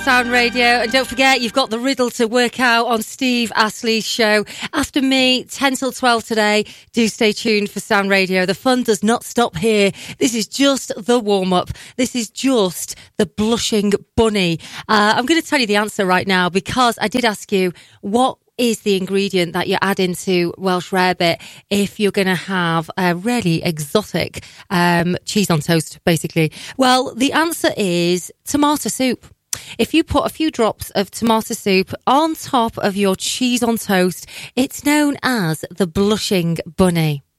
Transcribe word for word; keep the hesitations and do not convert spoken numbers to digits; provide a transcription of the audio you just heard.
Sound Radio, and don't forget you've got the riddle to work out on Steve Astley's show after me, ten till twelve today. Do stay tuned for Sound Radio. The fun does not stop here. This is just the warm-up. This is just the blushing bunny. uh, I'm going to tell you the answer right now, because I did ask you what is the ingredient that you add into Welsh rarebit if you're going to have a really exotic um, cheese on toast, basically. Well, the answer is tomato soup. If you put a few drops of tomato soup on top of your cheese on toast, it's known as the blushing bunny.